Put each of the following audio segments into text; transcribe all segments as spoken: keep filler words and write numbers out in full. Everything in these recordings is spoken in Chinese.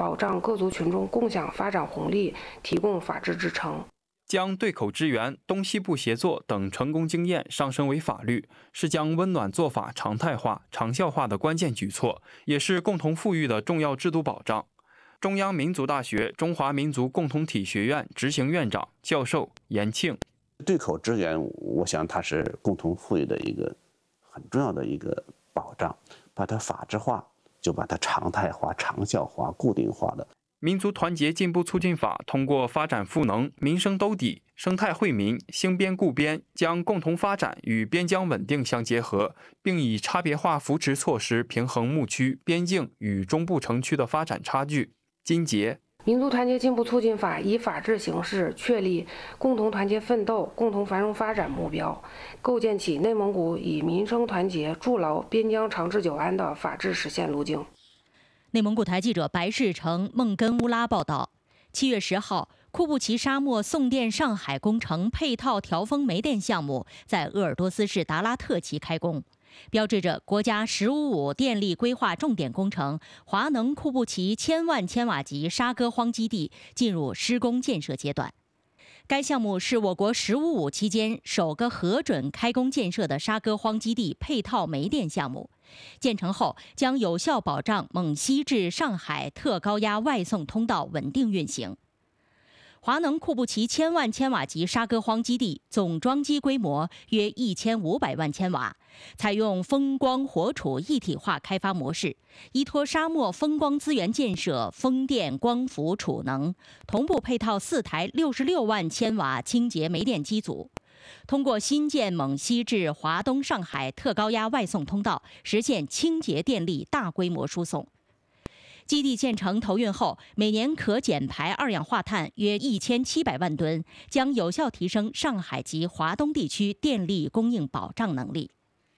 保障各族群众共享发展红利提供法治支撑。 将对口支援、东西部协作等成功经验上升为法律，是将温暖做法常态化、长效化的关键举措，也是共同富裕的重要制度保障。中央民族大学中华民族共同体学院执行院长、教授严庆： 对口支援，我想它是共同富裕的一个很重要的一个保障，把它法制化，就把它常态化、长效化、固定化的。 民族团结进步促进法通过发展赋能、民生兜底、生态惠民、兴边固边，将共同发展与边疆稳定相结合，并以差别化扶持措施平衡牧区、边境与中部城区的发展差距。金杰： 民族团结进步促进法以法治形式确立共同团结奋斗、共同繁荣发展目标，构建起内蒙古以民生团结筑牢边疆长治久安的法治实现路径。 内蒙古台记者白世成、孟根乌拉报道：七月十号，库布齐沙漠送电上海工程配套调峰煤电项目在鄂尔多斯市达拉特旗开工，标志着国家“十五五”电力规划重点工程华能库布齐千万千瓦级沙戈荒基地进入施工建设阶段。该项目是我国“十五五”期间首个核准开工建设的沙戈荒基地配套煤电项目。建成后将有效保障蒙西至上海特高压外送通道稳定运行。华能库布齐千万千瓦级沙戈荒基地总装机规模约一千五百万千瓦，采用风光火储一体化开发模式，依托沙漠风光资源建设风电光伏储能，同步配套四台六十六万千瓦清洁煤电机组。通过新建蒙西至华东上海特高压外送通道，实现清洁电力大规模输送。基地建成投运后，每年可减排二氧化碳约一千七百万吨，将有效提升上海及华东地区电力供应保障能力。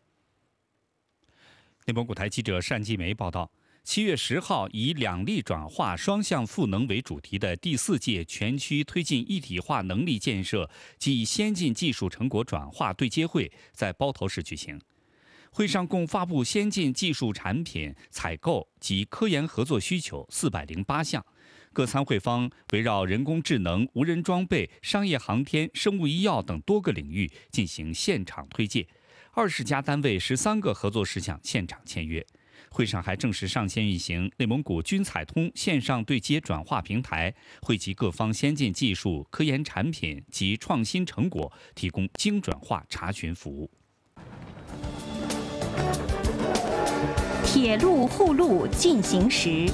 内蒙古台记者单继梅报道。七月十号，以两力转化、双向赋能为主题的第四届全区推进一体化能力建设及先进技术成果转化对接会在包头市举行。会上共发布先进技术产品采购及科研合作需求四百零八项，各参会方围绕人工智能、无人装备、商业航天、生物医药等多个领域进行现场推介，二十家单位十三个合作事项现场签约。会上还正式上线运行内蒙古军采通线上对接转化平台，汇集各方先进技术、科研产品及创新成果，提供精准化查询服务。 铁路护路进行时，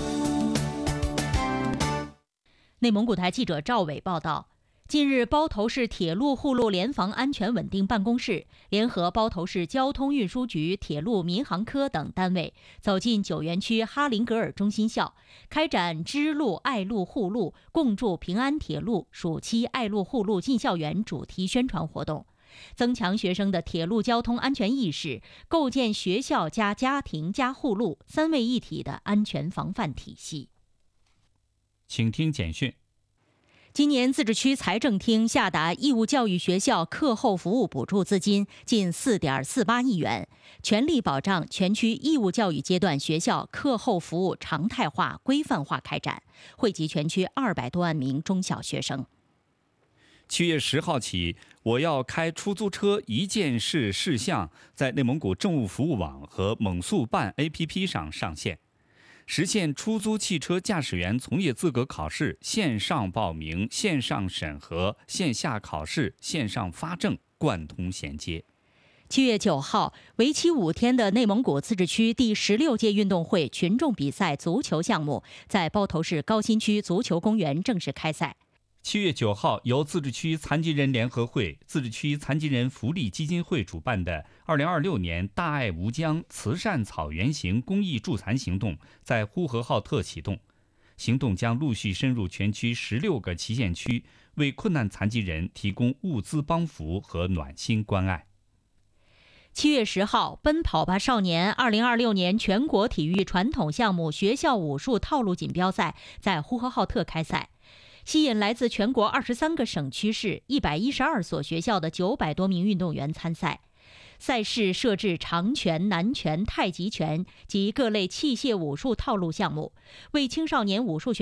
内蒙古台记者赵伟报道。近日，包头市铁路护路联防安全稳定办公室联合包头市交通运输局铁路民航科等单位，走进九原区哈林格尔中心校，开展知路爱路护路共筑平安铁路暑期爱路护路进校园主题宣传活动，增强学生的铁路交通安全意识，构建学校加家庭加护路三位一体的安全防范体系。 请听简讯。 今年自治区财政厅下达义务教育学校课后服务补助资金近四点四八亿元，全力保障全区义务教育阶段学校课后服务常态化、规范化开展，惠及全区二百多万名中小学生。 七月十号起，我要开出租车一件事事项在内蒙古政务服务网和蒙速办 A P P 上上线。实现出租汽车驾驶员从业资格考试线上报名、线上审核、线下考试、线上发证贯通衔接。 七月九号，为期五天的内蒙古自治区第十六届运动会群众比赛足球项目在包头市高新区足球公园正式开赛。 七月九号，由自治区残疾人联合会、自治区残疾人福利基金会主办的二零二六年大爱无疆慈善草原行公益助残行动在呼和浩特启动。行动将陆续深入全区十六个旗县区，为困难残疾人提供物资帮扶和暖心关爱。 七月十号，奔跑吧少年二零二六年全国体育传统项目学校武术套路锦标赛在呼和浩特开赛。吸引来自全国二十三个省区市一百一十二所学校的九百多名运动员参赛。赛事设置长拳、南拳、太极拳及各类器械武术套路项目，为青少年武术选